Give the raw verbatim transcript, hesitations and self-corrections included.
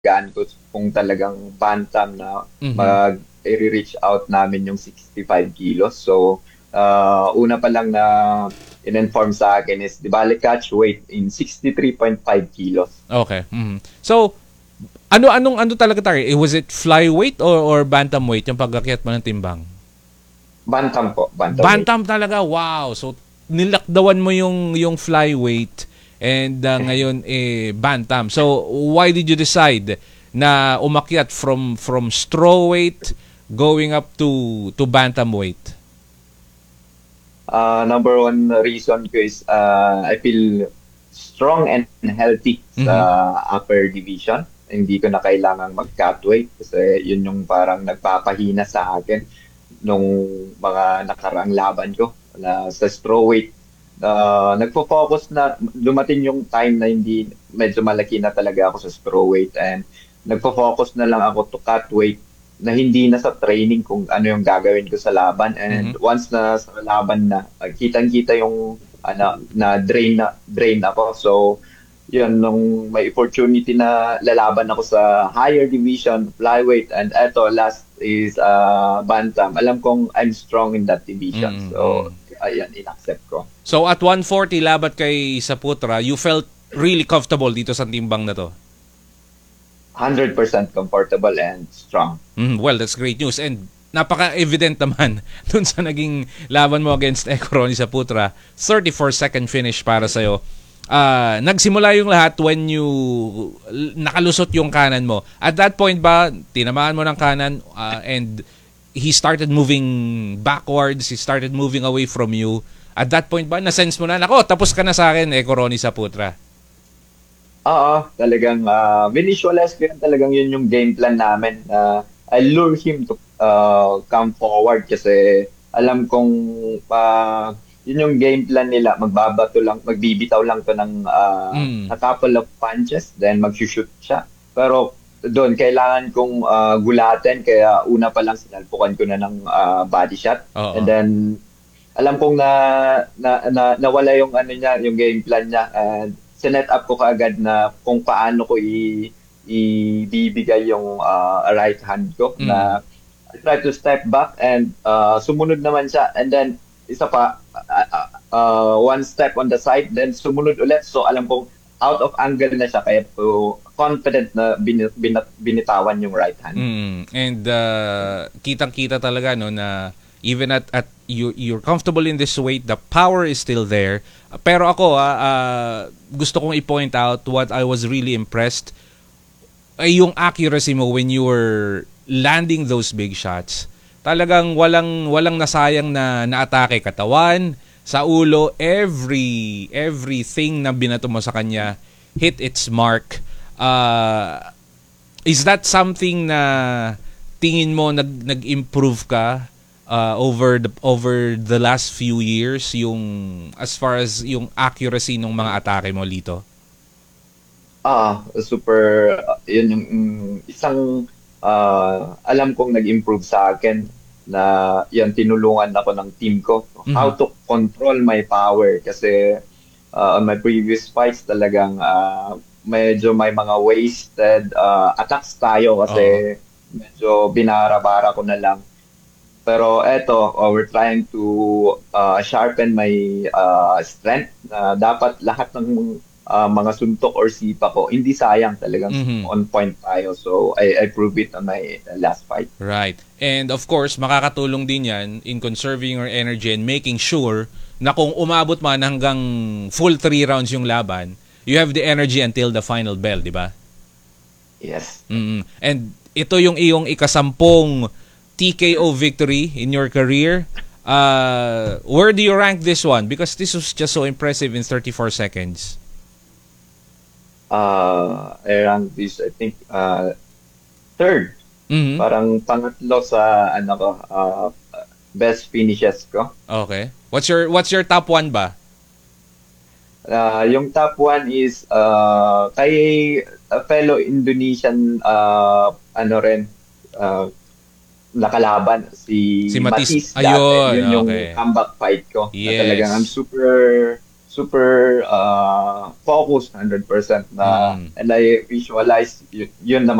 gaan ko kung talagang bantam na Mhm. mag i-re-reach out namin yung sixty-five kilos. So, ah, una pa lang na in-inform sa akin is, di bale catch weight in sixty-three point five kilos. Okay. Mhm. So, ano anong ano talaga tayo? Eh, was it flyweight or or bantamweight yung pag-akyat mo ng timbang? Bantam po, bantamweight. Bantam talaga. Wow. So nilakdawan mo yung yung flyweight and uh, ngayon eh bantam. So why did you decide na umakyat from from strawweight going up to to bantamweight? Uh, number one reason ko is uh, I feel strong and healthy sa Mhm. upper division. Hindi ko na kailangang mag-cut weight kasi yun yung parang nagpapahina sa akin nung mga nakaraang laban ko na sa strawweight. Uh, nagpo-focus na dumating yung time na hindi medyo malaki na talaga ako sa strawweight and nagpo-focus na lang ako to cut weight na hindi na sa training kung ano yung gagawin ko sa laban and Mhm. once na sa laban na uh, kitang-kita yung ano na drain na drain ako so yun nung may opportunity na lalaban ako sa higher division flyweight and eto last is uh, bantam alam kong I'm strong in that division Mhm. so Mhm. ayan inaccept ko. So at one forty labat kay Saputra, you felt really comfortable dito sa timbang na to? one hundred percent comfortable and strong. Mm, well, that's great news. And napaka-evident naman dun sa naging laban mo against Ecoroni sa Putra. thirty-four second finish para sa'yo. Ah, nagsimula yung lahat when you nakalusot yung kanan mo. At that point ba, tinamaan mo ng kanan ah, and he started moving backwards, he started moving away from you. At that point ba, na-sense mo na, nako, tapos ka na sa akin, Ecoroni sa Putra. Oo, talagang uh, visualize ko yun talagang yun yung game plan namin. Uh, I lure him to uh, come forward kasi alam kong uh, yun yung game plan nila. Magbabato lang, magbibitaw lang to ng uh, Mm. a couple of punches, then mag-shoot siya. Pero doon, kailangan kong uh, gulatin, kaya una pa lang sinalpukan ko na ng uh, body shot. And Oo. then, alam kong na, na, na nawala yung ano niya, yung game plan niya. And sinet up ko kaagad na kung paano ko i ibibigay yung uh, right hand ko Mm. na I try to step back and uh, sumunod naman siya and then isa pa uh, uh, uh, one step on the side then sumunod ulit so alam kong out of angle na siya kaya po confident na bin, bin, binitawan yung right hand. Mm. And uh, kitang-kita talaga no na even at at you you're comfortable in this weight, the power is still there. Pero ako ah, ah, gusto kong i-point out what I was really impressed ay yung accuracy mo when you were landing those big shots. Talagang walang walang nasayang na naatake katawan, sa ulo, every everything na binato mo sa kanya hit its mark. Uh, is that something na tingin mo nag nag-improve ka uh, over the over the last few years yung as far as yung accuracy ng mga atake mo Lito? Ah, super, ah, yun yung mm, isang ah, alam kong nag-improve sa akin na yan tinulungan ako ng team ko how Mhm. to control my power kasi ah, on my previous fights talagang ah, medyo may mga wasted ah, attacks tayo Oo. kasi medyo binara-bara ko na lang. Pero eto, uh, we're trying to uh, sharpen my uh, strength. Uh, dapat lahat ng uh, mga suntok or sipa ko, hindi sayang talagang Mhm. on point tayo. So I, I prove it on my uh, last fight. Right. And of course, makakatulong din yan in conserving your energy and making sure na kung umabot man hanggang full three rounds yung laban, you have the energy until the final bell, di ba? Yes. Mm. And ito yung iyong ikasampung T K O victory in your career. Uh, where do you rank this one? Because this was just so impressive in thirty-four seconds. Uh, I rank this, I think, uh, third. Mhm. Parang pangatlo sa ano ko, uh, best finishes ko. Okay. What's your what's your top one ba? Uh, yung top one is uh, kay a fellow Indonesian uh, ano rin uh, nakalaban si Si Matis. Matis dati. Ayun, Yun yung okay. comeback fight ko na talagang I'm Yes. super super uh, focused one hundred percent na Mm. and I visualize y- yun